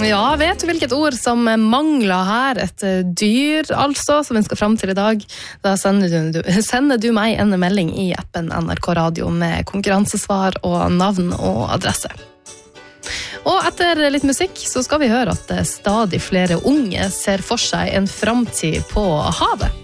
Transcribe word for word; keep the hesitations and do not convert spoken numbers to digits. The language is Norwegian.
Ja, vet du hvilket ord som mangler her? Et dyr, altså, som vi skal frem til i dag. Da sender du, sender du meg en melding i appen N R K Radio med konkurransesvar og navn og adresse. Og etter litt musikk så skal vi høre at stadig flere unge ser for seg en framtid på havet.